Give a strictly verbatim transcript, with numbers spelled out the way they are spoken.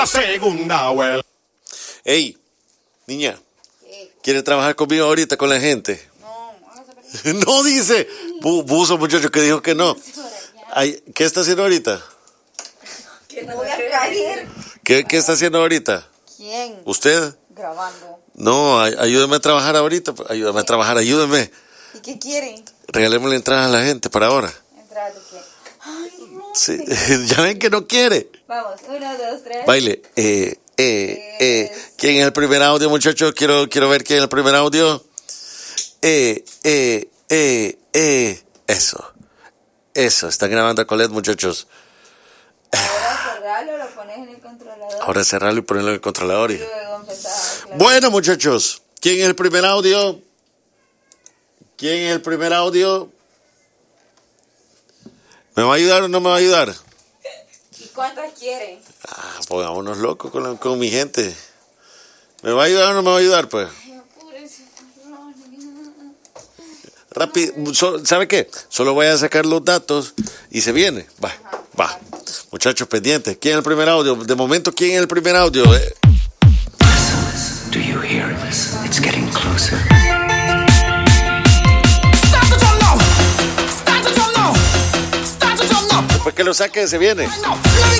La segunda vuelta. Ey, niña, ¿quiere trabajar conmigo ahorita con la gente? No, no, No dice. Bu- Buzo, muchacho, que dijo que no. Ay, ¿qué está haciendo ahorita? que no voy a caer. ¿Qué, qué está haciendo ahorita? ¿Quién? ¿Usted? Grabando. No, ay- ayúdeme a trabajar ahorita. Ayúdame a trabajar, ayúdeme. ¿Y qué quieren? Regalemos la entrada a la gente para ahora. Entrar de qué. Ay, no. Sí. Ya ven que no quiere. Vamos, uno, dos, tres. Baile. Eh, eh, eh. ¿Quién es el primer audio, muchachos? Quiero, quiero ver quién es el primer audio. Eh, eh, eh, eh. Eso. Eso. Están grabando a Colette, muchachos. Ahora cerrarlo, lo pones en el controlador. Ahora cerrarlo y ponerlo en el controlador. Y y- luego empezar. Claro. Bueno, muchachos. ¿Quién es el primer audio? ¿Quién es el primer audio? ¿Me va a ayudar o no me va a ayudar? ¿Y cuántas quieren? Ah, pongámonos locos con, la- con mi gente. ¿Me va a ayudar o no me va a ayudar, pues? Ay, apúrese, Ronnie. Rápido, so- ¿sabe qué? Solo voy a sacar los datos y se viene. Va, va. Muchachos pendientes. ¿Quién es el primer audio? De momento, ¿quién es el primer audio? Eh, Do you hear this? It's getting closer. Start to jump now. Start to jump now. Start to jump now. Después que lo saque, se viene. Now, let me